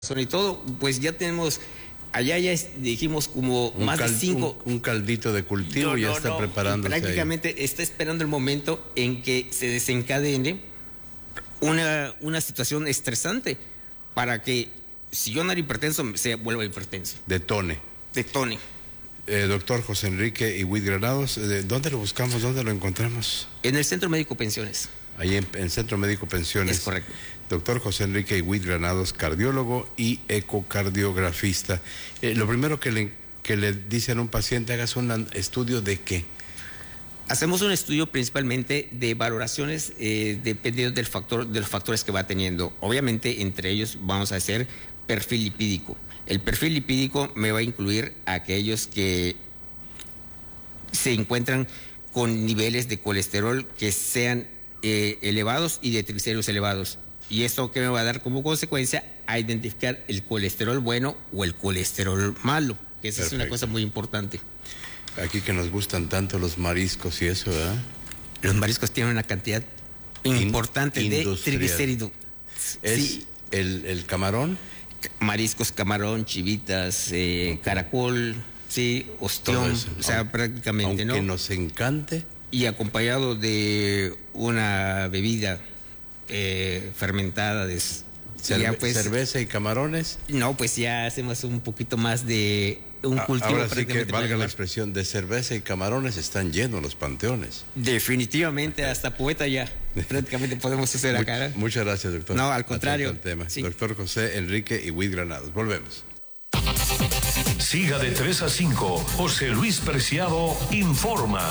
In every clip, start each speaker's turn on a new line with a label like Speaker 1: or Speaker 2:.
Speaker 1: Sobre todo, pues ya tenemos, allá ya dijimos como más de 5.
Speaker 2: Un caldito de cultivo ya está preparándose.
Speaker 1: Prácticamente ahí está esperando el momento en que se desencadene una situación estresante para que, si yo no era hipertenso, se vuelva hipertenso.
Speaker 2: Detone. Doctor José Enrique Iwit Granados, ¿dónde lo buscamos? ¿Dónde lo encontramos?
Speaker 1: En el Centro Médico Pensiones.
Speaker 2: Ahí en el Centro Médico Pensiones.
Speaker 1: Es correcto.
Speaker 2: Doctor José Enrique Iwit Granados, cardiólogo y ecocardiografista. Lo primero que le dicen a un paciente, hagas un estudio de qué.
Speaker 1: Hacemos un estudio principalmente de valoraciones dependiendo de los factores que va teniendo. Obviamente, entre ellos vamos a hacer perfil lipídico. El perfil lipídico me va a incluir a aquellos que se encuentran con niveles de colesterol que sean elevados y de triglicéridos elevados. Y esto que me va a dar como consecuencia a identificar el colesterol bueno o el colesterol malo, que esa es una cosa muy importante.
Speaker 2: Aquí que nos gustan tanto los mariscos y eso, ¿verdad?
Speaker 1: Los mariscos tienen una cantidad importante de triglicéridos.
Speaker 2: ¿Es
Speaker 1: sí.
Speaker 2: el camarón?
Speaker 1: Mariscos, camarón, chivitas, caracol, sí, ostión, o sea, prácticamente,
Speaker 2: aunque
Speaker 1: ¿no?
Speaker 2: Nos encante.
Speaker 1: Y acompañado de una bebida fermentada de
Speaker 2: cerveza y camarones.
Speaker 1: No, pues ya hacemos un poquito más de un cultivo.
Speaker 2: Ahora sí que valga la expresión, de cerveza y camarones están llenos los panteones.
Speaker 1: Definitivamente, hasta poeta ya prácticamente podemos hacer acá.
Speaker 2: Muchas gracias, doctor.
Speaker 1: No, al contrario.
Speaker 2: Sí. Doctor José Enrique Iwit Granados. Volvemos.
Speaker 3: Siga de 3 a 5. José Luis Preciado informa.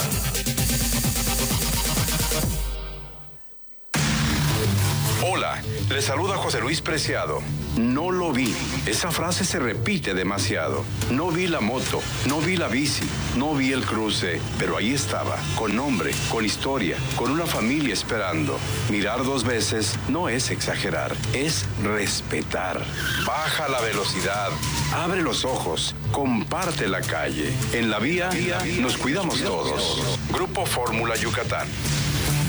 Speaker 4: Hola, le saluda José Luis Preciado. No lo vi. Esa frase se repite demasiado. No vi la moto, no vi la bici, no vi el cruce, pero ahí estaba, con nombre, con historia, con una familia esperando. Mirar 2 veces no es exagerar, es respetar. Baja la velocidad, abre los ojos, comparte la calle. En la vía nos cuidamos todos. Grupo Fórmula Yucatán.